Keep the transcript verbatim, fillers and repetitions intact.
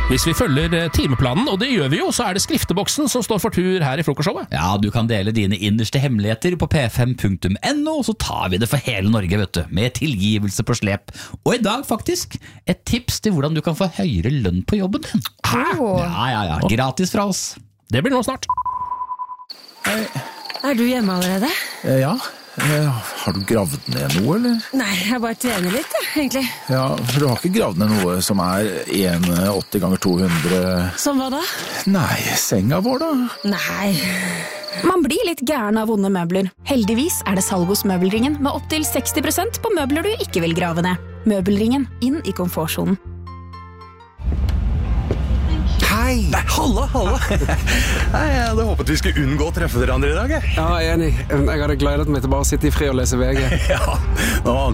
Hvis vi følger timeplanen, og det gjør vi jo, så er det skrifteboksen som står for tur her i frokostshowet. Ja, du kan dele dine innerste hemmeligheter på p fem punktum no, og så tar vi det for hele Norge, vet du, med tilgivelse på slep. Og i dag faktisk, et tips til hvordan du kan få høyere lønn på jobben din. Hæ? Ja, ja, ja, gratis fra oss. Det blir nå snart. Hei. Er du hjemme allerede? Eh, Ja, Eh, har du gravd ned noe, eller? Nei, jeg bare trener litt, ja, egentlig. Ja, for du har ikke gravd ned noe som er en komma åtti ganger to hundre... Som hva da? Nei, senga vår da? Nei. Man blir litt gæren av vonde møbler. Heldigvis er det salg hos Møbelringen med opp til seksti prosent på møbler du ikke vil grave ned. Møbelringen, inn i komfortzonen. Hei! Nei, halla, halla! Nei, jeg hadde håpet vi skulle unngå å treffe dere andre i dag, jeg. Ja, jeg er enig. Jeg hadde gledet meg til bare å sitte i fri og lese V G. Ja, nå